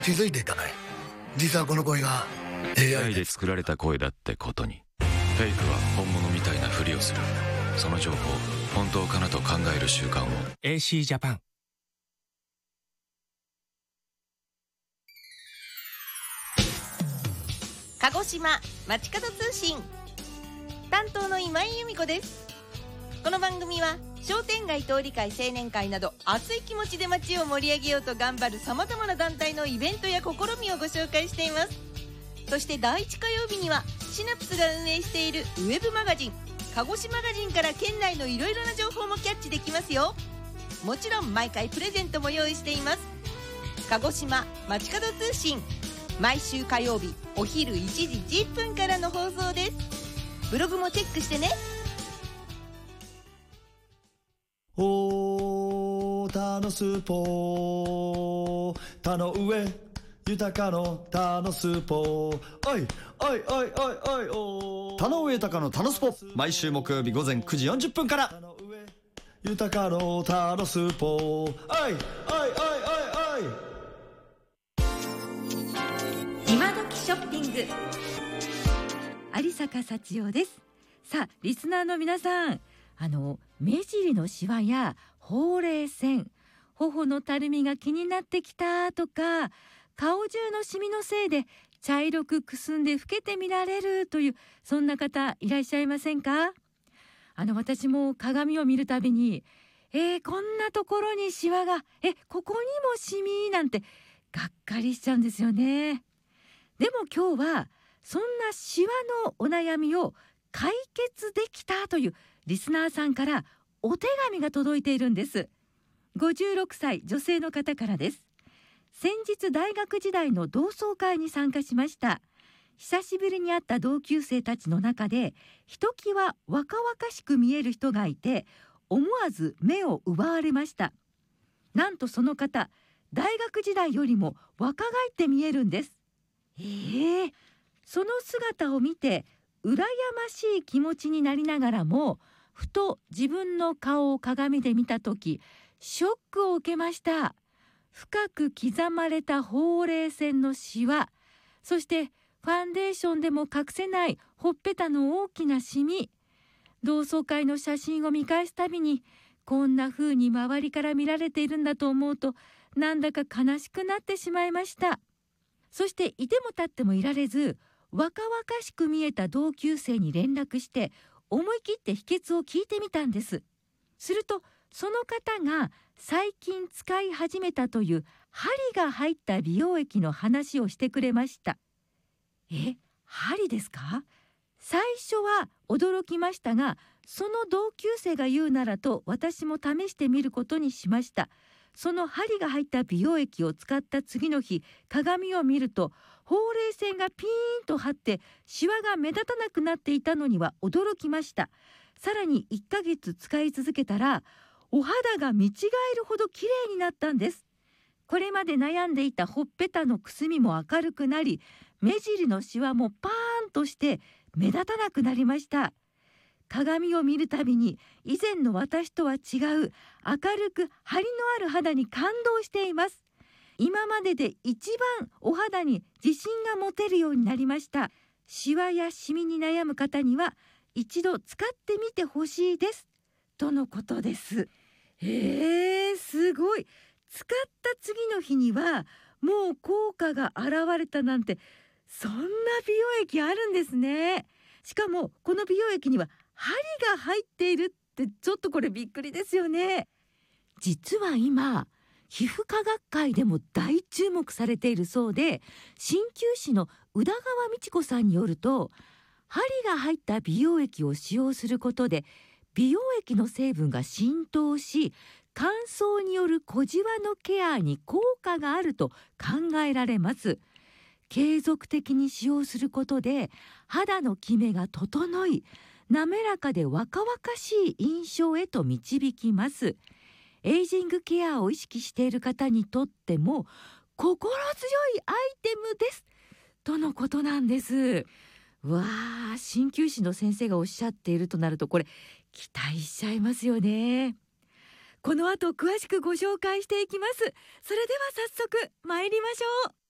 気づいていたかい？実はこの声が AI で作られた声だってことに。フェイクは本物みたいなふりをする。その情報本当かなと考える習慣を。 AC ジャパン。 鹿児島街角通信担当の今井由美子です。この番組は商店街通り会青年会など熱い気持ちで街を盛り上げようと頑張るさまざまな団体のイベントや試みをご紹介しています。そして第1火曜日にはシナプスが運営しているウェブマガジン鹿児島マガジンから県内のいろいろな情報もキャッチできますよ。もちろん毎回プレゼントも用意しています。鹿児島街角通信、毎週火曜日お昼1時10分からの放送です。ブログもチェックしてね。 おーたのスポたの上豊かのたのスポおいおいおいおいおいおたの上豊かのたのスポ、毎週木曜日午前9時40分から。豊かのたのスポおいおいおいおいおい。 今時ショッピング、有坂幸代です。さあリスナーの皆さん、目尻のシワやほうれい線、頬のたるみが気になってきたとか、顔中のシミのせいで茶色くくすんで老けて見られるという、そんな方いらっしゃいませんか？私も鏡を見るたびにこんなところにシワがここにもシミなんてがっかりしちゃうんですよね。でも今日はそんなシワのお悩みを解決できたというリスナーさんからお手紙が届いているんです。56歳女性の方からです。先日大学時代の同窓会に参加しました。久しぶりに会った同級生たちの中でひときわ若々しく見える人がいて、思わず目を奪われました。なんとその方、大学時代よりも若返って見えるんです。その姿を見て羨ましい気持ちになりながらも、ふと自分の顔を鏡で見たときショックを受けました。深く刻まれたほうれい線のシワ、そしてファンデーションでも隠せないほっぺたの大きなシミ。同窓会の写真を見返すたびにこんな風に周りから見られているんだと思うと、なんだか悲しくなってしまいました。そしていても立ってもいられず、若々しく見えた同級生に連絡して思い切って秘訣を聞いてみたんです。するとその方が最近使い始めたという針が入った美容液の話をしてくれました。針ですか？最初は驚きましたが、その同級生が言うならと私も試してみることにしました。その針が入った美容液を使った次の日、鏡を見るとほうれい線がピーンと張ってシワが目立たなくなっていたのには驚きました。さらに1ヶ月使い続けたらお肌が見違えるほど綺麗になったんです。これまで悩んでいたほっぺたのくすみも明るくなり、目尻のシワもパーンとして目立たなくなりました。鏡を見るたびに以前の私とは違う明るく張りのある肌に感動しています。今までで一番お肌に自信が持てるようになりました。シワやシミに悩む方には一度使ってみてほしいですとのことです。すごい。使った次の日にはもう効果が現れたなんて、そんな美容液あるんですね。しかもこの美容液には針が入っているってちょっとこれびっくりですよね。実は今皮膚科学会でも大注目されているそうで、鍼灸師の宇田川美智子さんによると、針が入った美容液を使用することで美容液の成分が浸透し、乾燥による小じわのケアに効果があると考えられます。継続的に使用することで肌のキメが整い、滑らかで若々しい印象へと導きます。エイジングケアを意識している方にとっても心強いアイテムですとのことなんです。わあ、鍼灸師の先生がおっしゃっているとなると、これ期待しちゃいますよね。この後詳しくご紹介していきます。それでは早速参りましょう。